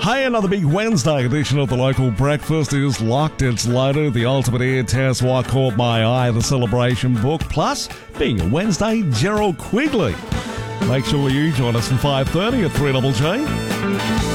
Hey, another big Wednesday edition of the Local Breakfast is locked. It's loaded. The ultimate air test, What Caught My Eye, the celebration book, plus being a Wednesday, Gerald Quigley. Make sure you join us from 5:30 at 3JJ.